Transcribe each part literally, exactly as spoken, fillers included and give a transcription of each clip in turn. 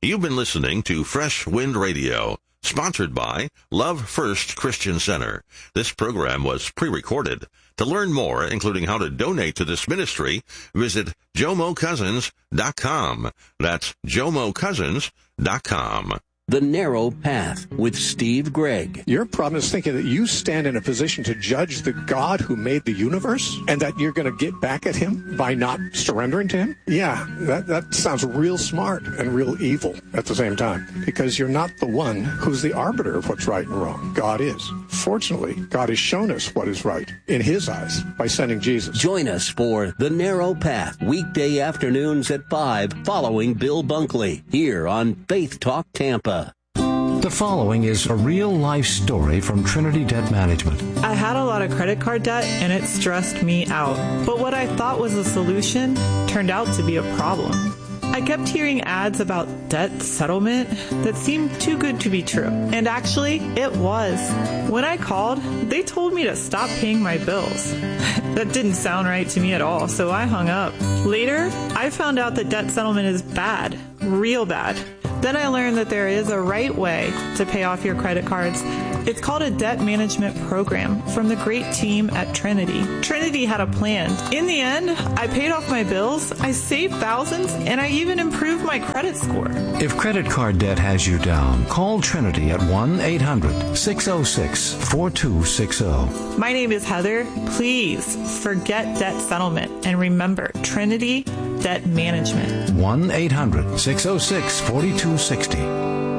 You've been listening to Fresh Wind Radio, sponsored by Love First Christian Center. This program was pre-recorded. To learn more, including how to donate to this ministry, visit jomo cousins dot com. That's jomo cousins dot com. The Narrow Path with Steve Gregg. Your problem is thinking that you stand in a position to judge the God who made the universe and that you're going to get back at him by not surrendering to him? Yeah, that, that sounds real smart and real evil at the same time, because you're not the one who's the arbiter of what's right and wrong. God is. Fortunately, God has shown us what is right in his eyes by sending Jesus. Join us for The Narrow Path, weekday afternoons at five, following Bill Bunkley, here on Faith Talk Tampa. The following is a real-life story from Trinity Debt Management. I had a lot of credit card debt, and it stressed me out. But what I thought was a solution turned out to be a problem. I kept hearing ads about debt settlement that seemed too good to be true. And actually, it was. When I called, they told me to stop paying my bills. That didn't sound right to me at all, so I hung up. Later, I found out that debt settlement is bad, real bad. Then I learned that there is a right way to pay off your credit cards. It's called a debt management program from the great team at Trinity. Trinity had a plan. In the end, I paid off my bills, I saved thousands, and I even improved my credit score. If credit card debt has you down, call Trinity at one eight hundred six oh six four two six oh. My name is Heather. Please forget debt settlement and remember Trinity Debt Management. one eight hundred six oh six four two six oh.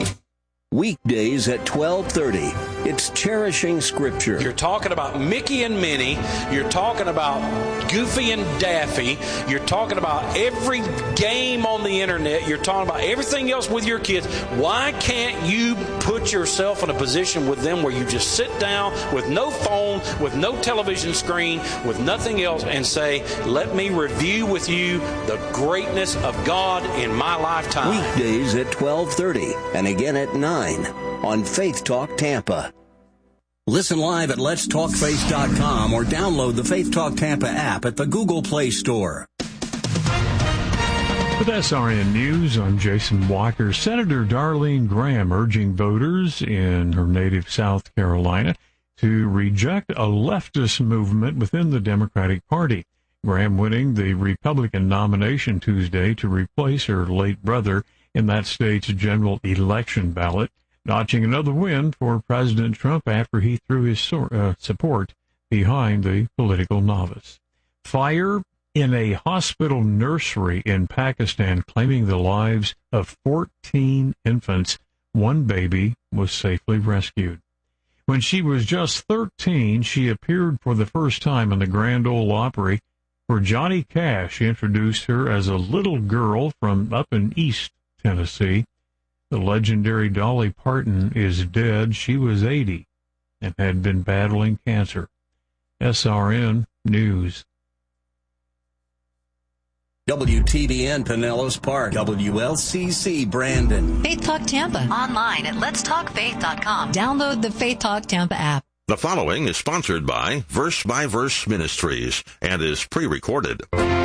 Weekdays at twelve thirty. It's Cherishing Scripture. You're talking about Mickey and Minnie. You're talking about Goofy and Daffy. You're talking about every game on the internet. You're talking about everything else with your kids. Why can't you put yourself in a position with them where you just sit down with no phone, with no television screen, with nothing else, and say, let me review with you the greatness of God in my lifetime? Weekdays at twelve thirty and again at nine on Faith Talk Tampa. Listen live at lets talk faith dot com or download the Faith Talk Tampa app at the Google Play Store. With S R N News, I'm Jason Walker. Senator Darlene Graham urging voters in her native South Carolina to reject a leftist movement within the Democratic Party. Graham winning the Republican nomination Tuesday to replace her late brother in that state's general election ballot, notching another win for President Trump after he threw his uh, support behind the political novice. Fire in a hospital nursery in Pakistan claiming the lives of fourteen infants. One baby was safely rescued. When she was just thirteen, she appeared for the first time in the Grand Ole Opry, where Johnny Cash introduced her as a little girl from up in East Tennessee. The legendary Dolly Parton is dead. She was eighty and had been battling cancer. S R N News. W T B N Pinellas Park, W L C C Brandon. Faith Talk Tampa. Online at lets talk faith dot com. Download the Faith Talk Tampa app. The following is sponsored by Verse by Verse Ministries and is pre-recorded.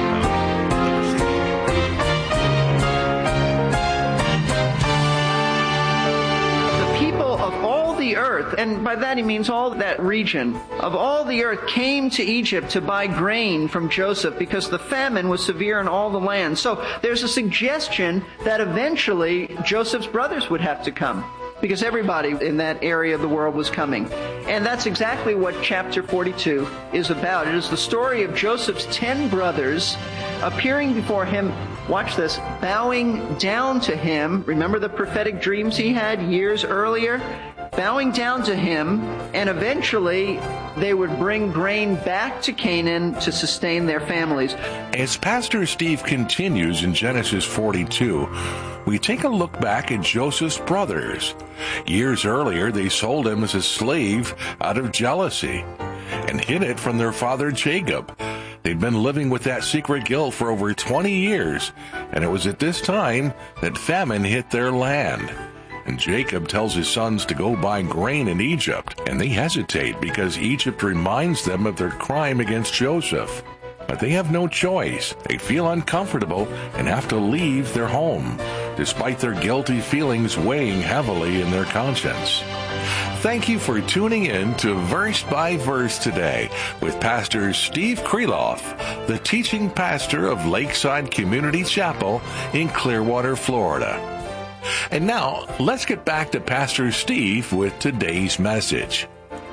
The earth, and by that he means all that region of all the earth, came to Egypt to buy grain from Joseph because the famine was severe in all the land. So there's a suggestion that eventually Joseph's brothers would have to come, because everybody in that area of the world was coming. And that's exactly what chapter forty-two is about. It is the story of Joseph's ten brothers appearing before him. Watch this, bowing down to him. Remember the prophetic dreams he had years earlier? Bowing down to him, and eventually they would bring grain back to Canaan to sustain their families. As Pastor Steve continues in Genesis forty-two, we take a look back at Joseph's brothers. Years earlier, they sold him as a slave out of jealousy and hid it from their father Jacob. They'd been living with that secret guilt for over twenty years, and it was at this time that famine hit their land. And Jacob tells his sons to go buy grain in Egypt, and they hesitate because Egypt reminds them of their crime against Joseph. But they have no choice. They feel uncomfortable and have to leave their home. despite their guilty feelings weighing heavily in their conscience. Thank you for tuning in to Verse by Verse today with Pastor Steve Kreloff, the teaching pastor of Lakeside Community Chapel in Clearwater, Florida. And now, let's get back to Pastor Steve with today's message.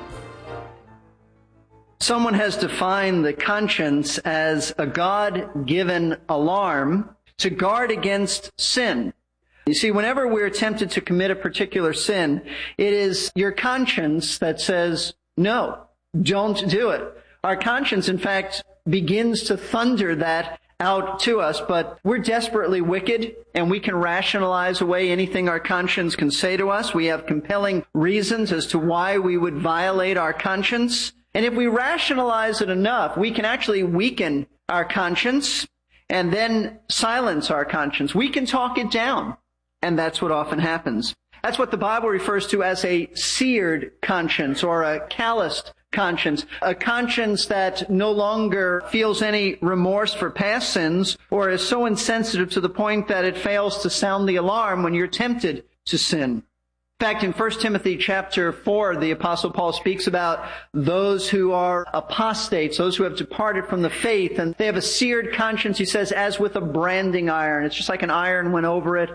Someone has defined the conscience as a God-given alarm to guard against sin. You see, whenever we're tempted to commit a particular sin, it is your conscience that says, no, don't do it. Our conscience, in fact, begins to thunder that out to us, but we're desperately wicked, and we can rationalize away anything our conscience can say to us. We have compelling reasons as to why we would violate our conscience. And if we rationalize it enough, we can actually weaken our conscience and then silence our conscience. We can talk it down. And that's what often happens. That's what the Bible refers to as a seared conscience or a calloused conscience, a conscience that no longer feels any remorse for past sins or is so insensitive to the point that it fails to sound the alarm when you're tempted to sin. In fact, in First Timothy chapter four, the Apostle Paul speaks about those who are apostates, those who have departed from the faith, and they have a seared conscience, he says, as with a branding iron. It's just like an iron went over it,